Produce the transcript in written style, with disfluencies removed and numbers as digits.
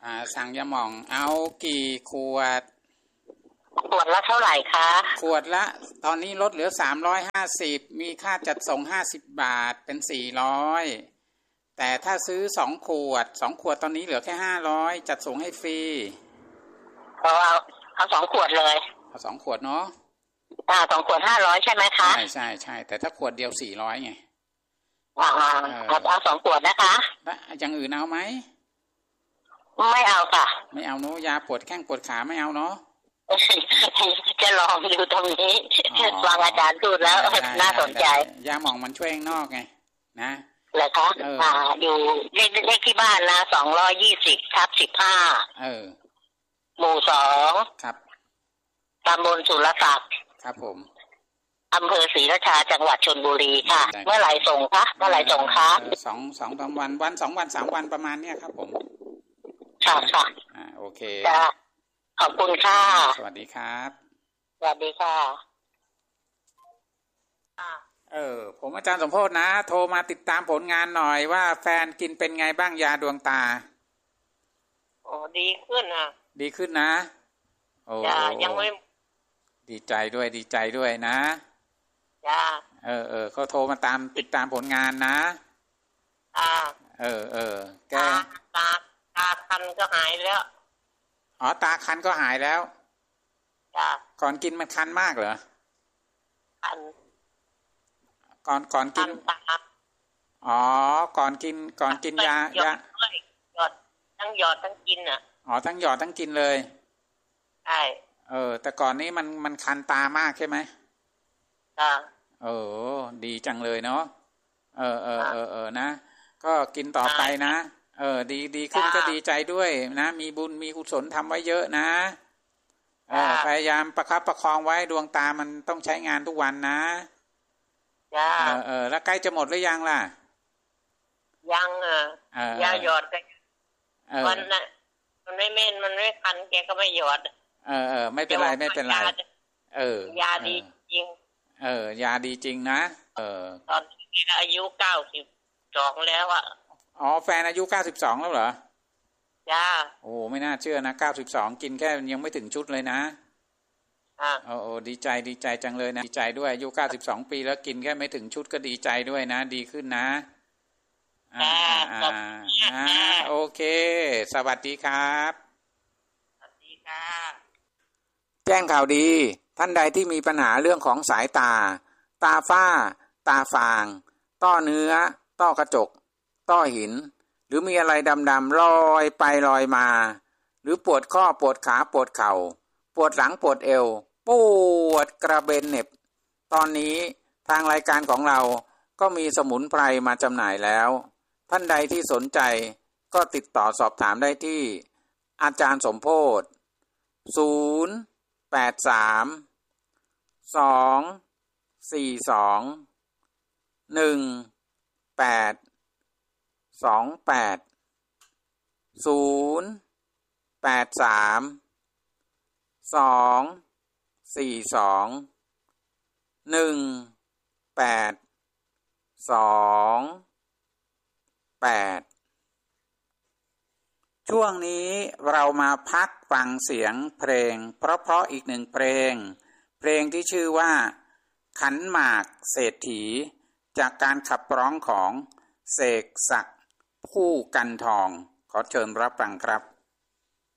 สั่งยาหม่องเอากี่ขวดขวดละเท่าไหร่คะขวดละตอนนี้ลดเหลือ350มีค่าจัดส่ง50 บาทเป็น400แต่ถ้าซื้อ2 ขวดตอนนี้เหลือแค่500จัดส่งให้ฟรีเอา2 ขวดเลยเอา2 ขวดเนาะ 2 ขวด500ใช่ไหมคะใช่แต่ถ้าขวดเดียว400ไงเอา2 ขวดนะคะแล้วอย่างอื่นเอาไหมไม่เอาค่ะไม่เอาเนาะยาปวดแข้งปวดขาไม่เอาเนาะจะลองดูตรงนี้ฟังอาจารย์พูดแล้วน่าสนใจยาหม่องมันช่วยข้างนอกไงนะเหรอคะอยู่เลขที่บ้านนะ220/15หมู่2 ครับตำบลสุรศักดิ์ครับผมอำเภอศรีราชาจังหวัดชลบุรีค่ะเมื่อไหร่ส่งคะเมื่อไหร่ส่งคะ 2 วัน2 วัน 3 วันประมาณเนี้ยครับผมค่ะโอเคขอบคุณค่ะสวัสดีครับสวัสดีค่ะผมอาจารย์สมโพธนะโทรมาติดตามผลงานหน่อยว่าแฟนกินเป็นไงบ้างยาดวงตาดีขึ้นดีขึ้นนะยังไม่ดีใจด้วยนะจ้าเขาโทรมาติดตามผลงานนะแกตาคันก็หายแล้วตาคันก็หายแล้วจ้าก่อนกินมันคันมากเหรอคันก่อนกินก่อนกินยาหยอดทั้งหยอดทั้งกินทั้งหยอดทั้งกินเลยใช่แต่ก่อนนี้มันคันตามากใช่ไหมดีจังเลยเนาะนะก็กินต่อไปนะดีขึ้นก็ดีใจด้วยนะมีบุญมีกุศลทำไว้เยอะนะพยายามประคับประคองไว้ดวงตามันต้องใช้งานทุกวันนะแล้วใกล้จะหมดหรือยังล่ะยังยาหยอดกันมันน่ะมันไม่คันแกก็ไม่หยอดไม่เป็นไรยาดีจริงยาดีจริงนะตอนนี้อายุ92แล้วแฟนอายุ92แล้วเหรอจ้าไม่น่าเชื่อนะ92กินแค่ยังไม่ถึงชุดเลยนะดีใจจังเลยนะดีใจด้วยอายุ92ปีแล้วกินแค่ไม่ถึงชุดก็ดีใจด้วยนะดีขึ้นนะโอเคสวัสดีครับสวัสดีค่ะแจ้งข่าวดีท่านใดที่มีปัญหาเรื่องของสายตาฝ้าตาฟางต้อเนื้อต้อกระจกต้อหินหรือมีอะไรดำๆลอยไปลอยมาหรือปวดข้อปวดขาปวดเข่าปวดหลังปวดเอวปวดกระเบนเหน็บตอนนี้ทางรายการของเราก็มีสมุนไพรมาจำหน่ายแล้วท่านใดที่สนใจก็ติดต่อสอบถามได้ที่อาจารย์สมโพธช่วงนี้เรามาพักฟังเสียงเพลงเพราะอีกหนึ่งเพลงที่ชื่อว่าขันหมากเศรษฐีจากการขับร้องของเสกศักดิ์ผู้กันทองขอเชิญรับฟังครับ